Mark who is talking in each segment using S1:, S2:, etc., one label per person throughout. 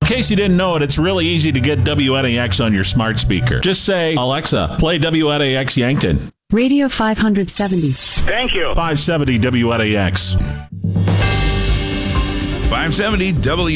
S1: In case you didn't know it, it's really easy to get WNAX on your smart speaker. Just say, Alexa, play WNAX Yankton.
S2: Radio 570.
S3: Thank you.
S1: 570 WNAX.
S4: 570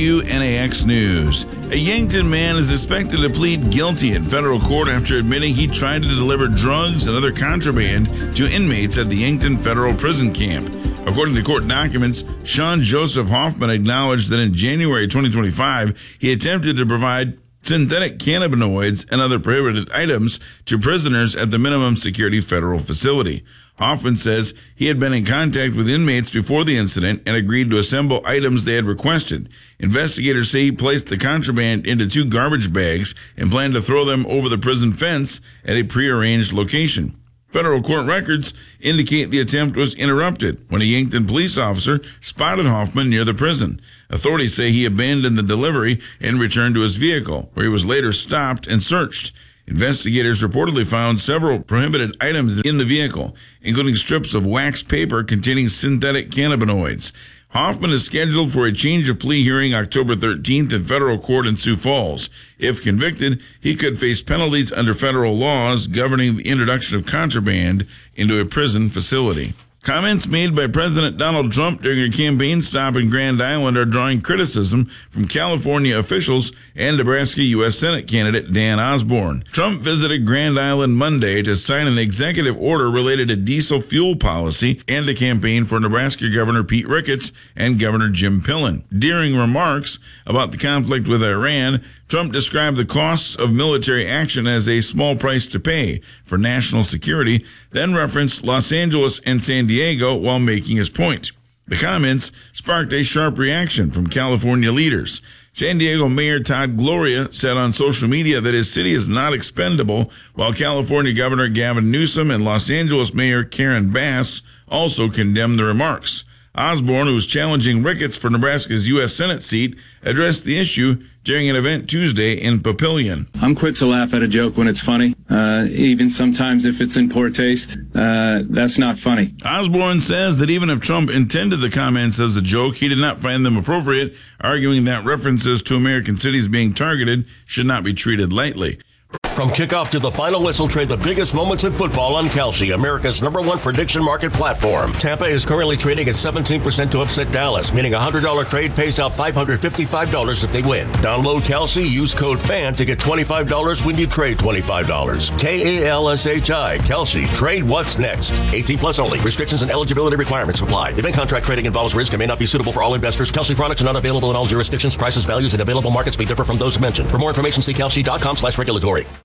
S4: WNAX News. A Yankton man is expected to plead guilty in federal court after admitting he tried to deliver drugs and other contraband to inmates at the Yankton Federal Prison Camp. According to court documents, Sean Joseph Hoffman acknowledged that in January 2025, he attempted to provide synthetic cannabinoids and other prohibited items to prisoners at the minimum security federal facility. Hoffman says he had been in contact with inmates before the incident and agreed to assemble items they had requested. Investigators say he placed the contraband into 2 garbage bags and planned to throw them over the prison fence at a prearranged location. Federal court records indicate the attempt was interrupted when a Yankton police officer spotted Hoffman near the prison. Authorities say he abandoned the delivery and returned to his vehicle, where he was later stopped and searched. Investigators reportedly found several prohibited items in the vehicle, including strips of wax paper containing synthetic cannabinoids. Hoffman is scheduled for a change of plea hearing October 13th in federal court in Sioux Falls. If convicted, he could face penalties under federal laws governing the introduction of contraband into a prison facility. Comments made by President Donald Trump during a campaign stop in Grand Island are drawing criticism from California officials and Nebraska U.S. Senate candidate Dan Osborne. Trump visited Grand Island Monday to sign an executive order related to diesel fuel policy and to campaign for Nebraska Governor Pete Ricketts and Governor Jim Pillen. During remarks about the conflict with Iran, Trump described the costs of military action as a small price to pay for national security, then referenced Los Angeles and San Diego while making his point. The comments sparked a sharp reaction from California leaders. San Diego Mayor Todd Gloria said on social media that his city is not expendable, while California Governor Gavin Newsom and Los Angeles Mayor Karen Bass also condemned the remarks. Osborne, who was challenging Ricketts for Nebraska's U.S. Senate seat, addressed the issue during an event Tuesday in Papillion.
S5: I'm quick to laugh at a joke when it's funny, even sometimes if it's in poor taste. That's not funny.
S4: Osborne says that even if Trump intended the comments as a joke, he did not find them appropriate, arguing that references to American cities being targeted should not be treated lightly.
S6: From kickoff to the final whistle, trade the biggest moments in football on Kalshi, America's #1 prediction market platform. Tampa is currently trading at 17% to upset Dallas, meaning a $100 trade pays out $555 if they win. Download Kalshi, use code FAN to get $25 when you trade $25. KALSHI, Kalshi, trade what's next. 18 plus only. Restrictions and eligibility requirements apply. Event contract trading involves risk and may not be suitable for all investors. Kalshi products are not available in all jurisdictions. Prices, values, and available markets may differ from those mentioned. For more information, see kalshi.com/regulatory.